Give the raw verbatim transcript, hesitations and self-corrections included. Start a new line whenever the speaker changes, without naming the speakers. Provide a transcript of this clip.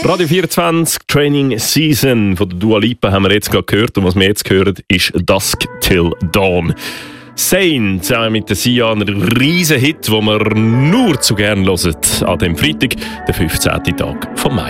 Radio vierundzwanzig Training Season von der Dua Lipa haben wir jetzt gerade gehört. Und was wir jetzt hören, ist Dusk Till Dawn. Zayn zusammen mit der Sia, ein riesen Hit, den wir nur zu gern hören an dem Freitag, den fünfzehnten Tag vom Mai.